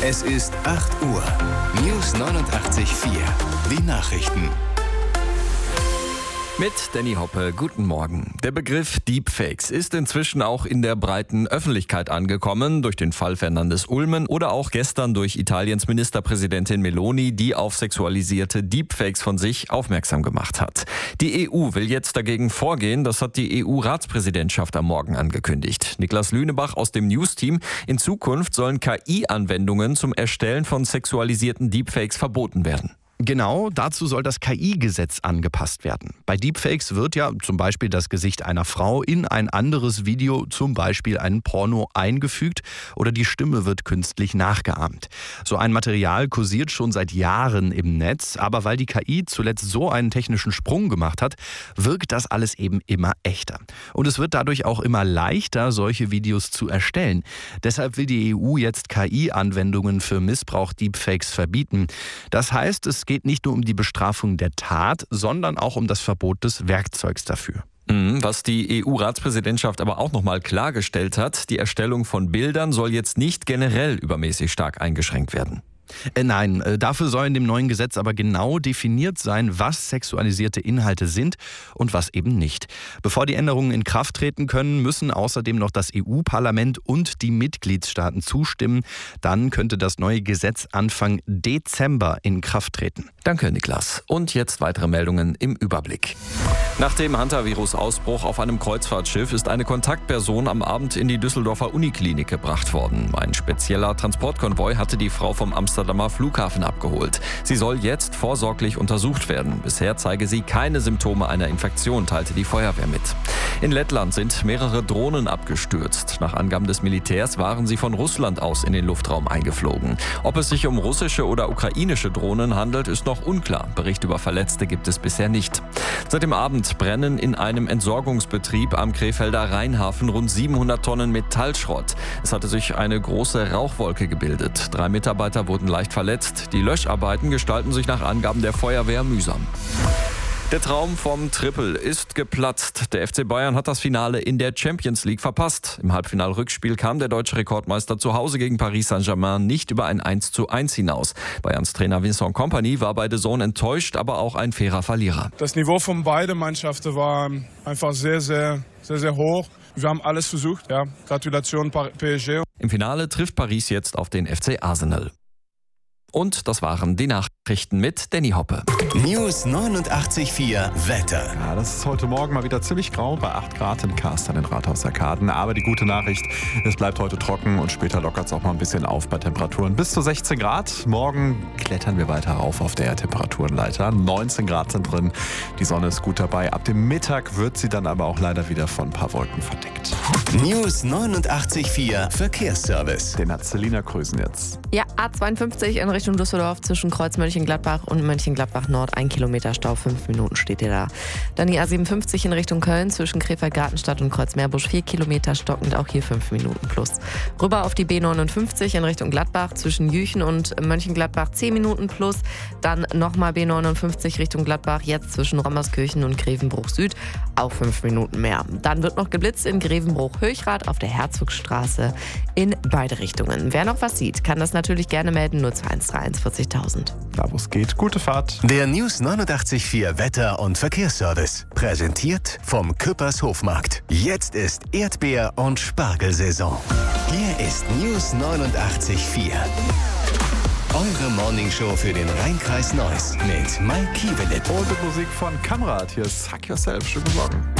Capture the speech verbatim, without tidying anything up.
Es ist acht Uhr. News neunundachtzig Komma vier. Die Nachrichten. Mit Danny Hoppe, guten Morgen. Der Begriff Deepfakes ist inzwischen auch in der breiten Öffentlichkeit angekommen, durch den Fall Fernandes Ulmen oder auch gestern durch Italiens Ministerpräsidentin Meloni, die auf sexualisierte Deepfakes von sich aufmerksam gemacht hat. Die E U will jetzt dagegen vorgehen, das hat die E U-Ratspräsidentschaft am Morgen angekündigt. Niklas Lünebach aus dem News-Team: In Zukunft sollen K I-Anwendungen zum Erstellen von sexualisierten Deepfakes verboten werden. Genau, dazu soll das K I-Gesetz angepasst werden. Bei Deepfakes wird ja zum Beispiel das Gesicht einer Frau in ein anderes Video, zum Beispiel ein Porno, eingefügt oder die Stimme wird künstlich nachgeahmt. So ein Material kursiert schon seit Jahren im Netz, aber weil die K I zuletzt so einen technischen Sprung gemacht hat, wirkt das alles eben immer echter. Und es wird dadurch auch immer leichter, solche Videos zu erstellen. Deshalb will die E U jetzt K I-Anwendungen für Missbrauch-Deepfakes verbieten. Das heißt, es Es geht nicht nur um die Bestrafung der Tat, sondern auch um das Verbot des Werkzeugs dafür. Was die E U-Ratspräsidentschaft aber auch nochmal klargestellt hat: Die Erstellung von Bildern soll jetzt nicht generell übermäßig stark eingeschränkt werden. Äh, nein, äh, dafür soll in dem neuen Gesetz aber genau definiert sein, was sexualisierte Inhalte sind und was eben nicht. Bevor die Änderungen in Kraft treten können, müssen außerdem noch das E U-Parlament und die Mitgliedstaaten zustimmen. Dann könnte das neue Gesetz Anfang Dezember in Kraft treten. Danke, Niklas. Und jetzt weitere Meldungen im Überblick. Nach dem Hantavirus-Ausbruch auf einem Kreuzfahrtschiff ist eine Kontaktperson am Abend in die Düsseldorfer Uniklinik gebracht worden. Ein spezieller Transportkonvoi hatte die Frau vom Amsterdamer Flughafen abgeholt. Sie soll jetzt vorsorglich untersucht werden. Bisher zeige sie keine Symptome einer Infektion, teilte die Feuerwehr mit. In Lettland sind mehrere Drohnen abgestürzt. Nach Angaben des Militärs waren sie von Russland aus in den Luftraum eingeflogen. Ob es sich um russische oder ukrainische Drohnen handelt, ist noch unklar. Bericht über Verletzte gibt es bisher nicht. Seit dem Abend brennen in einem Entsorgungsbetrieb am Krefelder Rheinhafen rund siebenhundert Tonnen Metallschrott. Es hatte sich eine große Rauchwolke gebildet. Drei Mitarbeiter wurden leicht verletzt. Die Löscharbeiten gestalten sich nach Angaben der Feuerwehr mühsam. Der Traum vom Triple ist geplatzt. Der F C Bayern hat das Finale in der Champions League verpasst. Im Halbfinal-Rückspiel kam der deutsche Rekordmeister zu Hause gegen Paris Saint-Germain nicht über ein eins zu eins hinaus. Bayerns Trainer Vincent Kompany war bei D A Z N enttäuscht, aber auch ein fairer Verlierer. Das Niveau von beiden Mannschaften war einfach sehr, sehr, sehr, sehr hoch. Wir haben alles versucht. Ja. Gratulation P S G. Im Finale trifft Paris jetzt auf den F C Arsenal. Und das waren die Nachrichten mit Danny Hoppe. News neunundachtzig Komma vier Wetter. Ja, das ist heute Morgen mal wieder ziemlich grau bei acht Grad in Karst an den Rathausarkaden. Aber die gute Nachricht: Es bleibt heute trocken und später lockert es auch mal ein bisschen auf bei Temperaturen bis zu sechzehn Grad. Morgen klettern wir weiter rauf auf der Temperaturenleiter. neunzehn Grad sind drin. Die Sonne ist gut dabei. Ab dem Mittag wird sie dann aber auch leider wieder von ein paar Wolken verdeckt. News neunundachtzig Komma vier Verkehrsservice. Den hat Selina Krösen jetzt. Ja, A zweiundfünfzig in Richtung Düsseldorf zwischen Kreuz Mönchengladbach und Mönchengladbach Nord. Ein Kilometer Stau, fünf Minuten steht ihr da. Dann die A siebenundfünfzig in Richtung Köln zwischen Krefeld-Gartenstadt und Kreuzmeerbusch. Vier Kilometer stockend, auch hier fünf Minuten plus. Rüber auf die B neunundfünfzig in Richtung Gladbach zwischen Jüchen und Mönchengladbach. Zehn Minuten plus. Dann nochmal B neunundfünfzig Richtung Gladbach, jetzt zwischen Rommerskirchen und Grevenbruch Süd. Auch fünf Minuten mehr. Dann wird noch geblitzt in Grevenbruch-Höchrath auf der Herzogstraße in beide Richtungen. Wer noch was sieht, kann das natürlich gerne melden. null zwei eins drei eins vierzigtausend. Da wo es geht, gute Fahrt. Der News neunundachtzig Komma vier Wetter- und Verkehrsservice. Präsentiert vom Küppers Hofmarkt. Jetzt ist Erdbeer- und Spargelsaison. Hier ist News neunundachtzig Komma vier. Eure Morningshow für den Rhein-Kreis Neuss mit Mike Kiewelit. Und die Musik von Kamrat. Hier ist Hack Yourself. Schönen guten Morgen.